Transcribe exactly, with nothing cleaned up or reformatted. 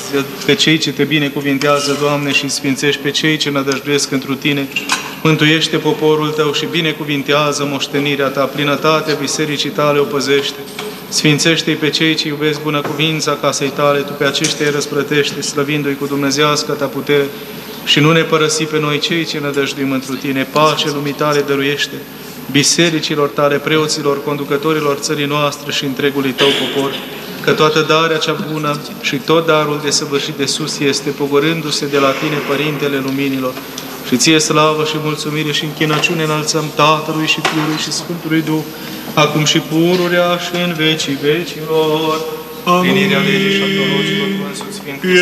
pe cei ce te binecuvintează, Doamne, și sfințești pe cei ce nădăjduiesc întru Tine. Mântuiește poporul Tău și binecuvintează moștenirea Ta, plinătatea bisericii Tale o păzește. Sfințește-i pe cei ce iubesc bunăcuvința casei Tale, Tu pe aceștia îi răsplătește, slăvindu-i cu dumnezească Ta putere, și nu ne părăsi pe noi cei ce nădăjduim întru Tine. Pace lumii Tale dăruiește, bisericilor Tale, preoților, conducătorilor țării noastre și întregului Tău popor, că toată darea cea bună și tot darul desăvârșit de sus este, pogorându-se de la Tine, Părintele Luminilor. Și Ție slavă și mulțumire și închinăciune înălțăm Tatălui și Fiului și Sfântului Duh, acum și pururea și în vecii vecilor. Amin. Venirea legii și a prorocilor, cu însuți fiind